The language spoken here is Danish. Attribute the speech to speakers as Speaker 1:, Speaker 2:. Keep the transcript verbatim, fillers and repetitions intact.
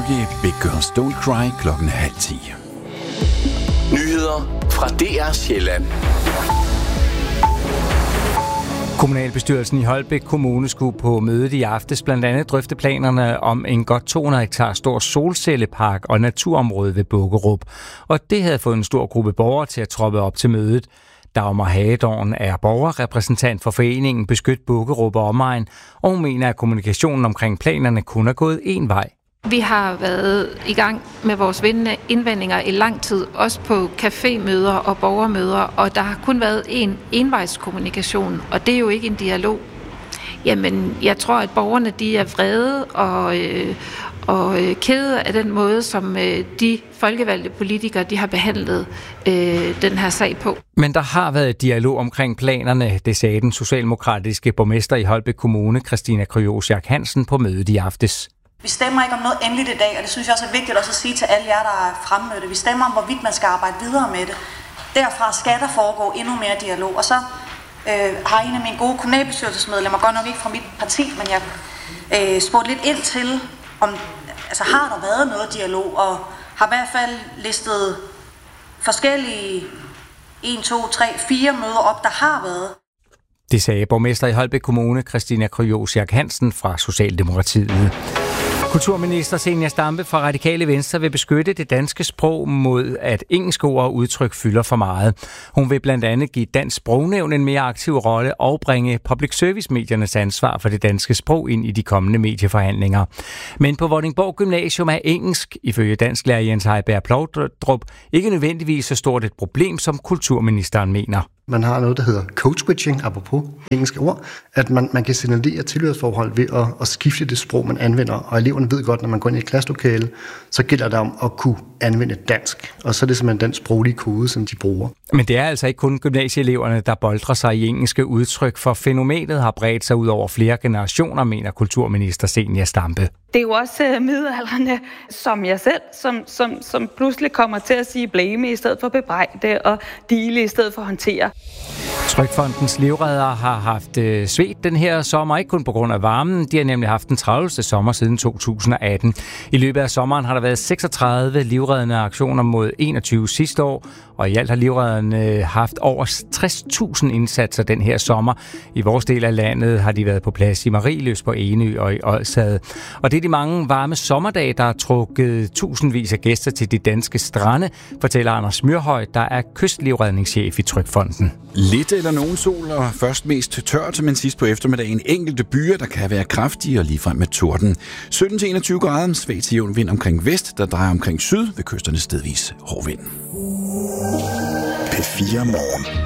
Speaker 1: Folke, Big Girls Don't Cry klokken halv ti.
Speaker 2: Nyheder fra D R Sjælland.
Speaker 3: Kommunalbestyrelsen i Holbæk Kommune skulle på mødet i aftes blandt andet drøfte planerne om en godt to hundrede hektar stor solcellepark og naturområde ved Bukkerup. Og det havde fået en stor gruppe borgere til at troppe op til mødet. Dagmar Hagedorn er borgerrepræsentant for foreningen Beskyt Bukkerup og omegn, og hun mener, at kommunikationen omkring planerne kun er gået én vej.
Speaker 4: Vi har været i gang med vores indvendinger i lang tid, også på cafémøder og borgermøder, og der har kun været en envejskommunikation, og det er jo ikke en dialog. Jamen, jeg tror, at borgerne de er vrede og, øh, og øh, kede af den måde, som øh, de folkevalgte politikere de har behandlet øh, den her sag på.
Speaker 3: Men der har været dialog omkring planerne, det sagde den socialdemokratiske borgmester i Holbæk Kommune, Christina Kryosiak Hansen, på mødet i aftes.
Speaker 5: Vi stemmer ikke om noget endeligt i dag, og det synes jeg også er vigtigt også at sige til alle jer, der er fremmødte. Vi stemmer om, hvorvidt man skal arbejde videre med det. Derfra skal der foregå endnu mere dialog. Og så øh, har en af mine gode kommunalbestyrelsesmedlemmer, godt nok ikke fra mit parti, men jeg øh, spurgte lidt ind til, om altså, har der været noget dialog, og har i hvert fald listet forskellige en, to, tre, fire møder op, der har været.
Speaker 3: Det sagde borgmester i Holbæk Kommune, Christina Kryosiak Hansen fra Socialdemokratiet. Kulturminister Zenia Stampe fra Radikale Venstre vil beskytte det danske sprog mod, at engelske ord og udtryk fylder for meget. Hun vil blandt andet give Dansk Sprognævn en mere aktiv rolle og bringe public service-mediernes ansvar for det danske sprog ind i de kommende medieforhandlinger. Men på Vordingborg Gymnasium er engelsk, ifølge dansklærer Jens Heiberg Plovdrup, ikke nødvendigvis så stort et problem, som kulturministeren mener.
Speaker 6: Man har noget, der hedder code-switching, apropos engelske ord, at man, man kan signalere tilhørsforhold ved at, at skifte det sprog, man anvender. Og eleverne ved godt, når man går ind i et klasselokale, så gælder det om at kunne anvende dansk. Og så er det simpelthen den sproglige kode, som de bruger. Men det er altså ikke kun gymnasieeleverne, der boltrer sig i engelske udtryk, for fænomenet har bredt sig ud over flere generationer, mener kulturminister Zenia Stampe.
Speaker 7: Det er jo også uh, midaldrende, som jeg selv, som, som, som pludselig kommer til at sige blame i stedet for bebrejde og dele i stedet for håndtere.
Speaker 3: Trygfondens livreddere har haft øh, svedt den her sommer, ikke kun på grund af varmen. De har nemlig haft den travleste sommer siden to tusind og atten. I løbet af sommeren har der været seksogtredive livreddende aktioner mod enogtyve sidste år, og i alt har livredderne haft over tres tusind indsatser den her sommer. I vores del af landet har de været på plads i Marieløs, på Enø og i Odsherred. Og det er de mange varme sommerdage, der har trukket tusindvis af gæster til de danske strande, fortæller Anders Myrhøj, der er kystlivredningschef i Trygfonden.
Speaker 1: Lidt eller nogen sol, og først mest tørt, men sidst på eftermiddagen enkelte byer, der kan være kraftige og ligefrem med torden. sytten til enogtyve grader, svag til jævn vind omkring vest, der drejer omkring syd, ved kysterne stedvis hård vind.
Speaker 2: P fire Morgen.